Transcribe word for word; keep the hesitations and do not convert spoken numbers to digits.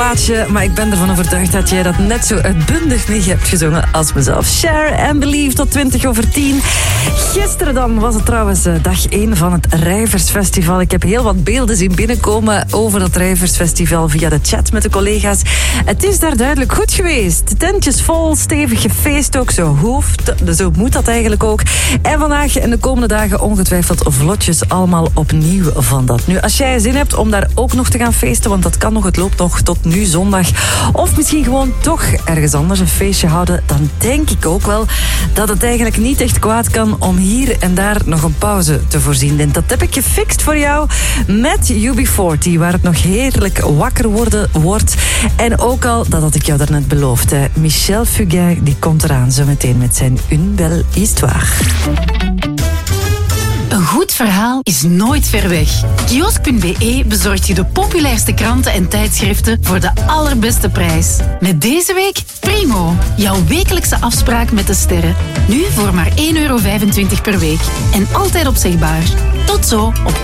plaatje, maar ik ben ervan overtuigd dat jij dat net zo uitbundig niet hebt gezongen als mezelf. Share and Believe tot twintig over tien. Gisteren dan was het trouwens dag één van het Rijversfestival. Ik heb heel wat beelden zien binnenkomen over het Rijversfestival via de chat met de collega's. Het is daar duidelijk goed geweest. De tentjes vol, stevig gefeest ook, zo hoeft, zo moet dat eigenlijk ook. En vandaag en de komende dagen ongetwijfeld vlotjes allemaal opnieuw van dat. Nu, als jij zin hebt om daar ook nog te gaan feesten, want dat kan nog, het loopt nog tot nu zondag, of misschien gewoon toch ergens anders een feestje houden, dan denk ik ook wel dat het eigenlijk niet echt kwaad kan om hier en daar nog een pauze te voorzien. En dat heb ik gefixt voor jou met U B veertig, waar het nog heerlijk wakker worden wordt. En ook al, dat had ik jou daarnet beloofd, hè. Michel Fugain, die komt eraan zo meteen met zijn Une Belle Histoire. Een goed verhaal is nooit ver weg. Kiosk punt be bezorgt je de populairste kranten en tijdschriften voor de allerbeste prijs. Met deze week Primo, jouw wekelijkse afspraak met de sterren. Nu voor maar één euro vijfentwintig per week. En altijd opzegbaar. Tot zo op